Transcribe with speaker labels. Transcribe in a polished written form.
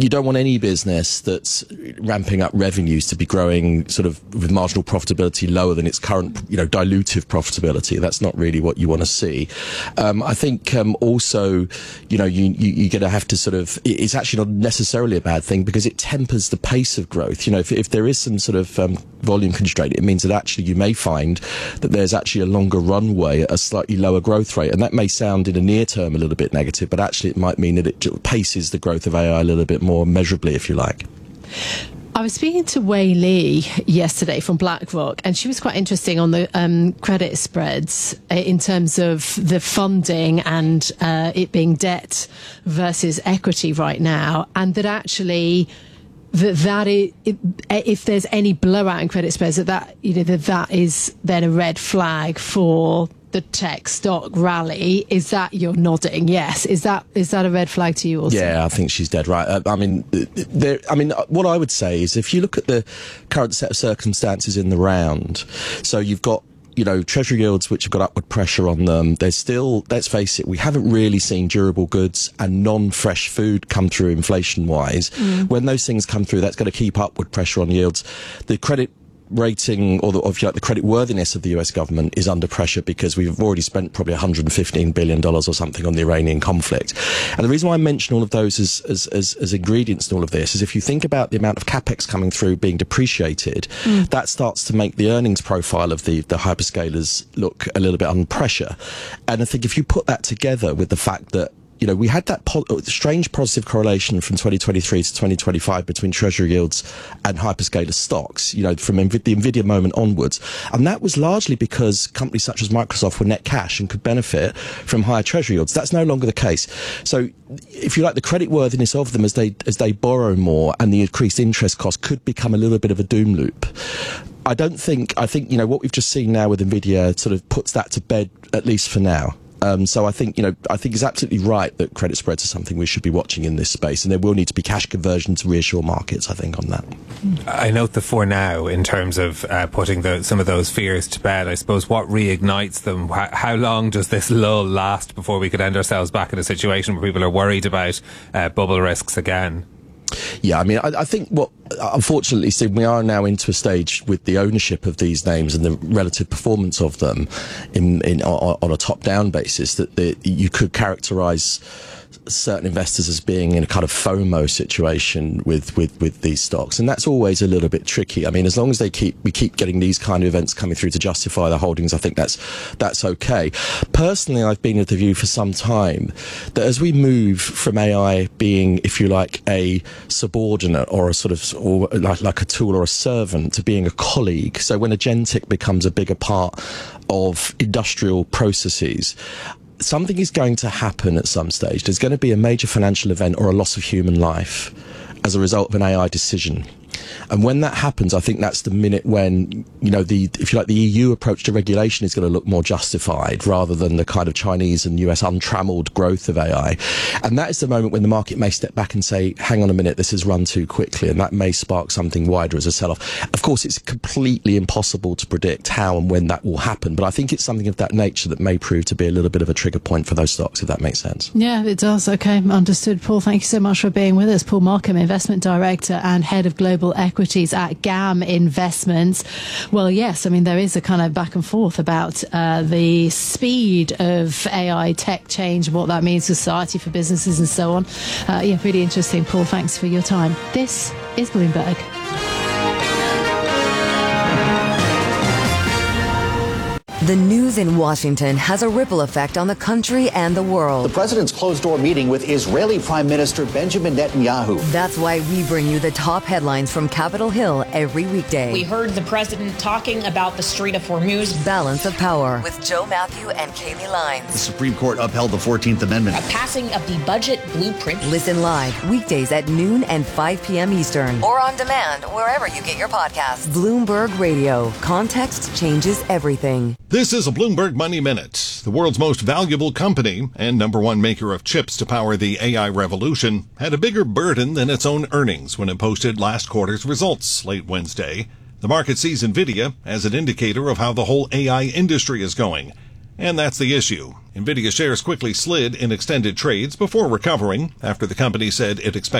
Speaker 1: you don't want any business that's ramping up revenues to be growing sort of with marginal profitability lower than its current, dilutive profitability. That's not really what you want to see. I think also, you're going to have to sort of, it's actually not necessarily a bad thing because it tempers the pace of growth. If there is some sort of volume constraint, it means that actually you may find that there's actually a longer runway at a slightly lower growth rate. And that may sound in the near term a little bit negative, but actually it might mean that it paces the growth of AI a little bit more measurably, if you like.
Speaker 2: I was speaking to Wei Li yesterday from BlackRock, and she was quite interesting on the credit spreads in terms of the funding and it being debt versus equity right now, and that actually if there's any blowout in credit spreads, that is then a red flag for the tech stock rally. Is that, you're nodding yes, is that a red flag to you also?
Speaker 1: Yeah, I think she's dead right. What I would say is if you look at the current set of circumstances in the round, so you've got Treasury yields which have got upward pressure on them. There's still, let's face it, we haven't really seen durable goods and non-fresh food come through inflation-wise. When those things come through, that's going to keep upward pressure on yields. The credit rating, or the credit worthiness of the US government is under pressure because we've already spent probably $115 billion or something on the Iranian conflict. And the reason why I mention all of those as ingredients in all of this is if you think about the amount of capex coming through being depreciated, that starts to make the earnings profile of the hyperscalers look a little bit under pressure. And I think if you put that together with the fact that we had that strange positive correlation from 2023 to 2025 between Treasury yields and hyperscaler stocks, from the NVIDIA moment onwards. And that was largely because companies such as Microsoft were net cash and could benefit from higher Treasury yields. That's no longer the case. So if you like, the creditworthiness of them as they borrow more and the increased interest cost could become a little bit of a doom loop. I think what we've just seen now with NVIDIA sort of puts that to bed, at least for now. So I think it's absolutely right that credit spreads are something we should be watching in this space, and there will need to be cash conversion to reassure markets, I think, on that.
Speaker 3: I note the for now in terms of putting some of those fears to bed. I suppose what reignites them? How long does this lull last before we could end ourselves back in a situation where people are worried about bubble risks again?
Speaker 1: Yeah, I think unfortunately, Steve, we are now into a stage with the ownership of these names and the relative performance of them on a top-down basis that you could characterise certain investors as being in a kind of FOMO situation with these stocks, and that's always a little bit tricky. As long as we keep getting these kind of events coming through to justify their holdings, I think that's okay. Personally, I've been of the view for some time that as we move from AI being, if you like, a subordinate or a sort of like a tool or a servant to being a colleague, so when agentic becomes a bigger part of industrial processes, something is going to happen at some stage. There's going to be a major financial event or a loss of human life as a result of an AI decision. And when that happens, I think that's the minute when, the EU approach to regulation is going to look more justified rather than the kind of Chinese and US untrammeled growth of AI. And that is the moment when the market may step back and say, hang on a minute, this has run too quickly, and that may spark something wider as a sell-off. Of course, it's completely impossible to predict how and when that will happen, but I think it's something of that nature that may prove to be a little bit of a trigger point for those stocks, if that makes sense.
Speaker 2: Yeah, it does. Okay, understood. Paul, thank you so much for being with us. Paul Markham, Investment Director and Head of Global Equities at GAM Investments. Well, yes, there is a kind of back and forth about the speed of AI tech change, what that means for society, for businesses and so on. Really interesting. Paul, thanks for your time. This is Bloomberg.
Speaker 4: The news in Washington has a ripple effect on the country and the world.
Speaker 5: The president's closed-door meeting with Israeli Prime Minister Benjamin Netanyahu.
Speaker 4: That's why we bring you the top headlines from Capitol Hill every weekday.
Speaker 6: We heard the president talking about the Strait of Hormuz.
Speaker 4: Balance of Power with Joe Matthew and Kaylee Lyons.
Speaker 5: The Supreme Court upheld the 14th Amendment.
Speaker 6: A passing of the budget blueprint.
Speaker 4: Listen live weekdays at noon and 5 p.m. Eastern. Or on demand wherever you get your podcasts. Bloomberg Radio. Context changes everything.
Speaker 7: This is a Bloomberg Money Minute. The world's most valuable company and number one maker of chips to power the AI revolution had a bigger burden than its own earnings when it posted last quarter's results late Wednesday. The market sees NVIDIA as an indicator of how the whole AI industry is going. And that's the issue. NVIDIA shares quickly slid in extended trades before recovering after the company said it expects